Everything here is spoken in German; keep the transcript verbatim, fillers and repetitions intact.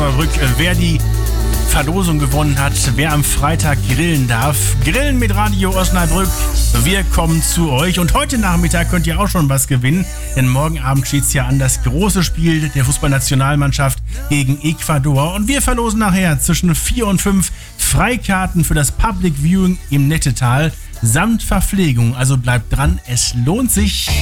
Osnabrück, wer die Verlosung gewonnen hat, wer am Freitag grillen darf. Grillen mit Radio Osnabrück. Wir kommen zu euch. Und heute Nachmittag könnt ihr auch schon was gewinnen. Denn morgen Abend steht es ja an, das große Spiel der Fußballnationalmannschaft gegen Ecuador. Und wir verlosen nachher zwischen vier und fünf Freikarten für das Public Viewing im Nettetal samt Verpflegung. Also bleibt dran, es lohnt sich.